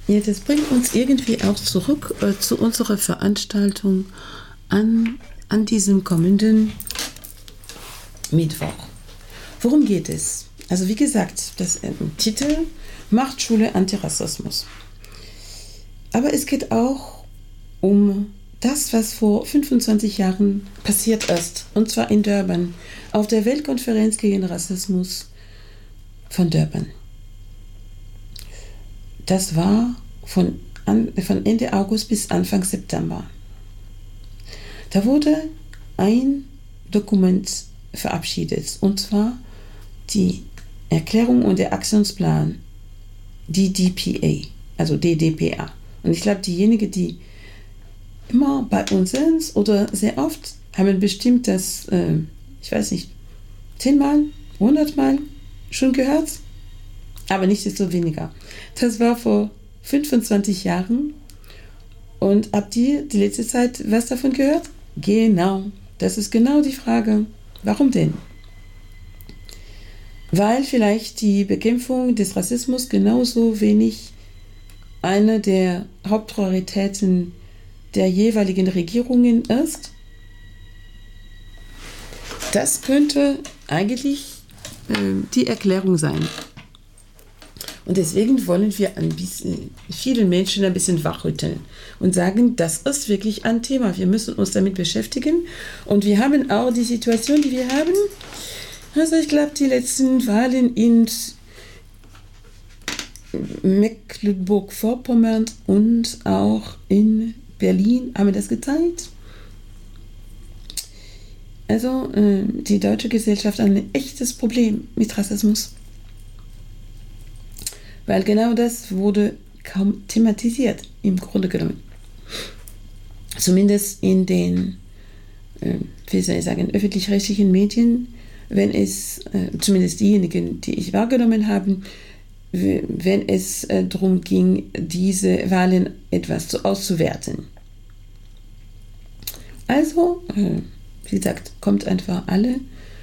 Ja, das bringt uns irgendwie auch zurück zu unserer Veranstaltung an diesem kommenden Mittwoch. Worum geht es? Also wie gesagt, das Titel Machtschule Antirassismus. Aber es geht auch um das, was vor 25 Jahren passiert ist. Und zwar in Durban, auf der Weltkonferenz gegen Rassismus von Durban. Das war von Ende August bis Anfang September. Da wurde ein Dokument verabschiedet, und zwar die Erklärung und der Aktionsplan, die DPA, also DDPA. Und ich glaube, diejenigen, die immer bei uns sind oder sehr oft, haben bestimmt das, ich weiß nicht, 10-mal, 100-mal schon gehört, aber nicht desto weniger. Das war vor 25 Jahren. Und habt ihr die letzte Zeit was davon gehört? Genau, das ist genau die Frage. Warum denn? Weil vielleicht die Bekämpfung des Rassismus genauso wenig eine der Hauptprioritäten der jeweiligen Regierungen ist. Das könnte eigentlich die Erklärung sein. Und deswegen wollen wir vielen Menschen ein bisschen wachrütteln und sagen, das ist wirklich ein Thema. Wir müssen uns damit beschäftigen. Und wir haben auch die Situation, die wir haben. Also ich glaube, die letzten Wahlen in Mecklenburg-Vorpommern und auch in Berlin haben das gezeigt. Also die deutsche Gesellschaft hat ein echtes Problem mit Rassismus. Weil genau das wurde kaum thematisiert, im Grunde genommen. Zumindest in den, wie soll ich sagen, öffentlich-rechtlichen Medien, wenn es, zumindest diejenigen, die ich wahrgenommen habe, wenn es darum ging, diese Wahlen etwas auszuwerten. Also, wie gesagt, kommt einfach alle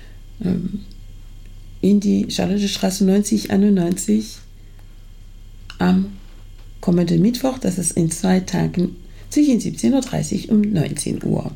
in die Charlottestraße 9091 am kommenden Mittwoch, das ist in 2 Tagen, zwischen 17.30 Uhr und 19 Uhr.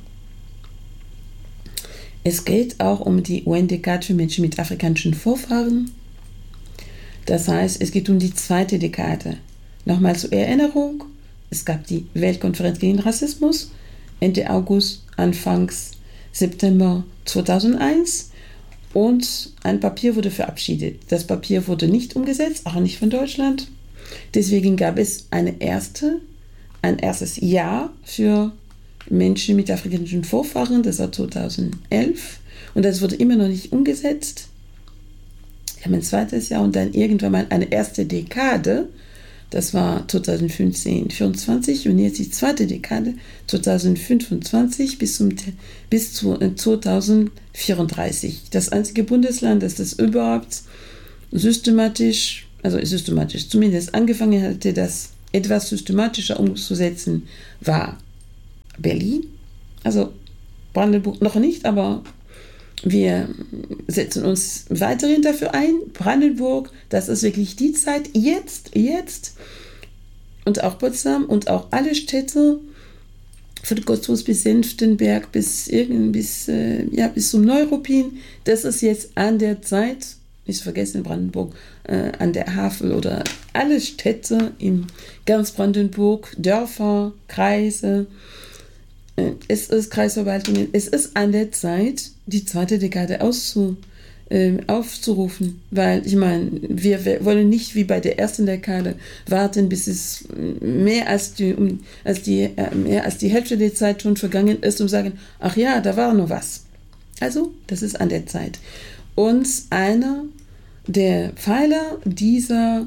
Es geht auch um die UN-Dekade für Menschen mit afrikanischen Vorfahren. Das heißt, es geht um die 2. Dekade. Nochmal zur Erinnerung, es gab die Weltkonferenz gegen Rassismus Ende August, Anfangs September 2001 und ein Papier wurde verabschiedet. Das Papier wurde nicht umgesetzt, auch nicht von Deutschland. Deswegen gab es ein erstes Jahr für Menschen mit afrikanischen Vorfahren, das war 2011 und das wurde immer noch nicht umgesetzt. Wir haben ein zweites Jahr und dann irgendwann mal eine erste Dekade, das war 2015-24 und jetzt die 2. Dekade 2025 bis zu 2034. Das einzige Bundesland, das das überhaupt systematisch, zumindest angefangen hatte, das etwas systematischer umzusetzen, war Berlin. Also Brandenburg noch nicht, aber wir setzen uns weiterhin dafür ein. Brandenburg, das ist wirklich die Zeit, jetzt. Und auch Potsdam und auch alle Städte, von Cottbus bis Senftenberg bis zum Neuruppin, das ist jetzt an der Zeit, nicht vergessen Brandenburg, an der Havel oder alle Städte in ganz Brandenburg, Dörfer, Kreise, es ist Kreisverwaltungen, es ist an der Zeit, die 2. Dekade aufzurufen, weil ich meine, wir wollen nicht wie bei der 1. Dekade warten, bis es mehr als die Hälfte der Zeit schon vergangen ist und sagen, ach ja, da war noch was. Also, das ist an der Zeit. Und einer der Pfeiler dieses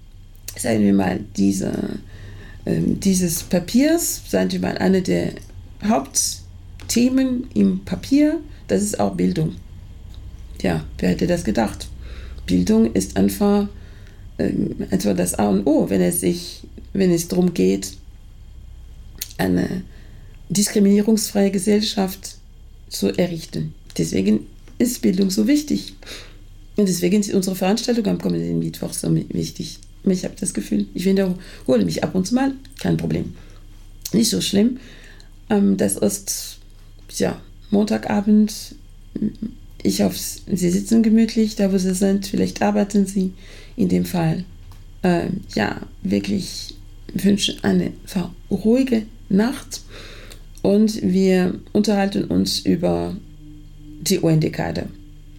Papiers, sagen wir mal, eine der Hauptthemen im Papier, das ist auch Bildung. Ja, wer hätte das gedacht? Bildung ist einfach das A und O, wenn es darum geht, eine diskriminierungsfreie Gesellschaft zu errichten. Deswegen ist Bildung so wichtig. Und deswegen ist unsere Veranstaltung am kommenden Mittwoch so wichtig. ich habe das Gefühl, ich wiederhole mich ab und zu mal, kein Problem. Nicht so schlimm. Das ist, ja, Montagabend. Ich hoffe, Sie sitzen gemütlich, da wo Sie sind. Vielleicht arbeiten Sie in dem Fall. Ja, wirklich wünschen eine ruhige Nacht. Und wir unterhalten uns über die UN-Dekade.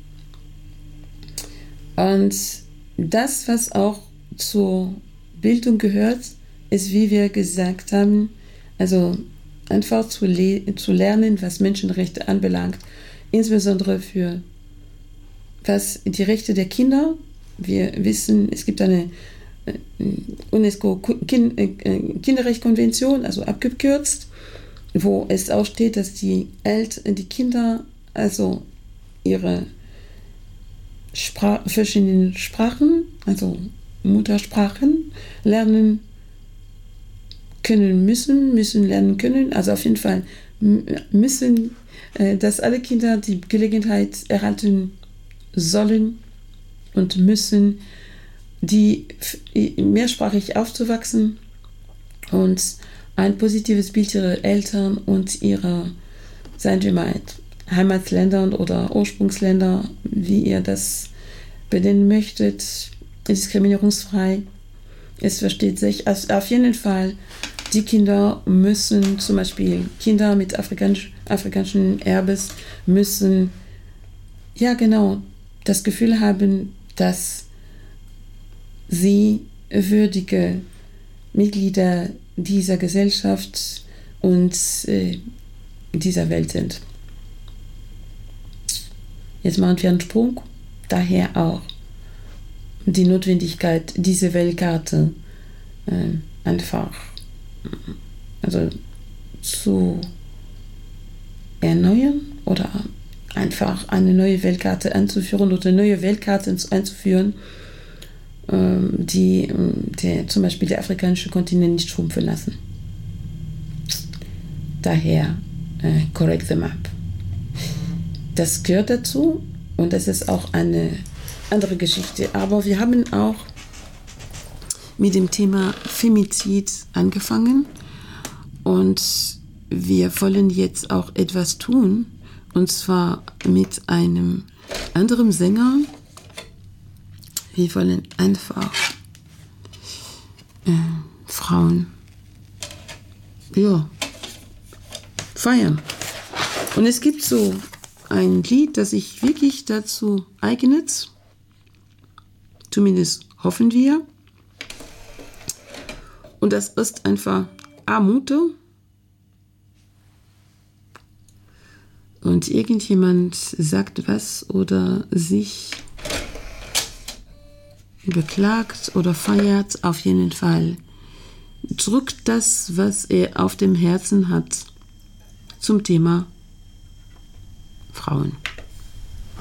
Und das, was auch zur Bildung gehört, ist, wie wir gesagt haben, also einfach zu lernen, was Menschenrechte anbelangt, insbesondere für was die Rechte der Kinder. Wir wissen, es gibt eine UNESCO-Kinderrechtskonvention, also abgekürzt, wo es auch steht, dass die Kinder also ihre verschiedenen Sprachen, also Muttersprachen, lernen können müssen lernen können. Also auf jeden Fall müssen, dass alle Kinder die Gelegenheit erhalten sollen und müssen, die mehrsprachig aufzuwachsen und ein positives Bild ihrer Eltern und ihrer, seien wir mal, Heimatländern oder Ursprungsländer, wie ihr das benennen möchtet, diskriminierungsfrei. Es versteht sich, also auf jeden Fall, die Kinder müssen, zum Beispiel Kinder mit afrikanischen Erbes, müssen, ja genau, das Gefühl haben, dass sie würdige Mitglieder dieser Gesellschaft und dieser Welt sind. Jetzt machen wir einen Sprung, daher auch die Notwendigkeit, diese Weltkarte einfach also zu erneuern oder einfach eine neue Weltkarte einzuführen oder neue Weltkarten einzuführen, die zum Beispiel der afrikanische Kontinent nicht schrumpfen lassen. Daher correct the map. Das gehört dazu und das ist auch eine andere Geschichte. Aber wir haben auch mit dem Thema Femizid angefangen und wir wollen jetzt auch etwas tun, und zwar mit einem anderen Sänger. Wir wollen einfach Frauen feiern. Und es gibt so ein Lied, das sich wirklich dazu eignet, zumindest hoffen wir. Und das ist einfach Amute. Und irgendjemand sagt was oder sich beklagt oder feiert, auf jeden Fall drückt das, was er auf dem Herzen hat, zum Thema Frauen.